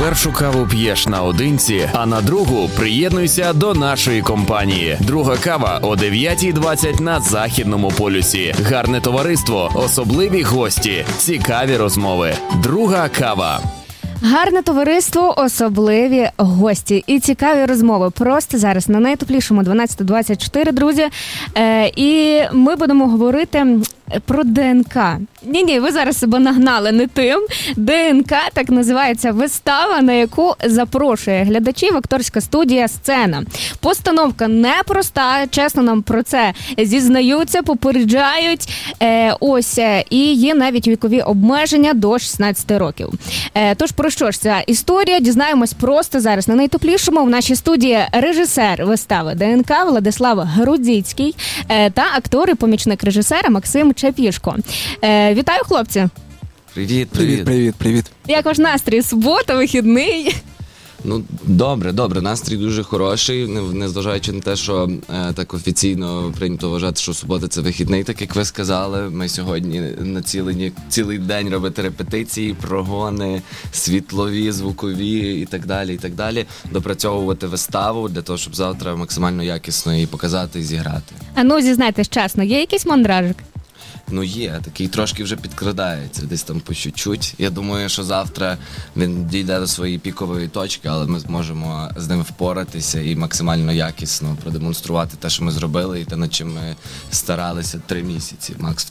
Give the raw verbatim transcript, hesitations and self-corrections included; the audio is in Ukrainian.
Першу каву п'єш наодинці, а на другу приєднуйся до нашої компанії. Друга кава о дев'ятій двадцять на Західному полюсі. Гарне товариство, особливі гості, цікаві розмови. Друга кава. Гарне товариство, особливі гості і цікаві розмови. Просто зараз на найтеплішому дванадцята двадцять чотири, друзі. Е, і ми будемо говорити про ДНК. Ні-ні, ви зараз себе нагнали не тим. ДНК, так називається вистава, на яку запрошує глядачів акторська студія «Сцена». Постановка непроста, чесно нам про це зізнаються, попереджають. Е, ось, і є навіть вікові обмеження до шістнадцяти років. Е, тож про що ж ця історія? Дізнаємось просто зараз на найтеплішому. В нашій студії режисер вистави ДНК Владислав Грудзицький е, та актор і помічник режисера Максим Чапішко. Е, вітаю, хлопці! Привіт, Привіт, привіт, привіт. Як ваш настрій? Субота, вихідний? Ну, добре, добре, настрій дуже хороший, незважаючи на те, що е, так офіційно прийнято вважати, що субота – це вихідний, так як ви сказали. Ми сьогодні націлені цілий день робити репетиції, прогони, світлові, звукові і так далі, і так далі. Допрацьовувати виставу для того, щоб завтра максимально якісно її показати і зіграти. А ну, зізнайтесь чесно, є якийсь мандражик? Ну є, такий трошки вже підкрадається, десь там по чуть-чуть. Я думаю, що завтра він дійде до своєї пікової точки, але ми зможемо з ним впоратися і максимально якісно продемонструвати те, що ми зробили, і те, над чим ми старалися три місяці, макс